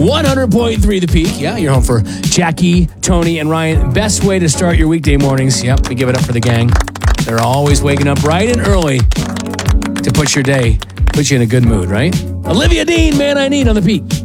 100.3 The Peak. Yeah, you're home for Jackie, Tony, and Ryan. Best way to start your weekday mornings. Yep, we give it up for the gang. They're always waking up bright and early to put you in a good mood, right? Olivia Dean, Man I Need on The Peak.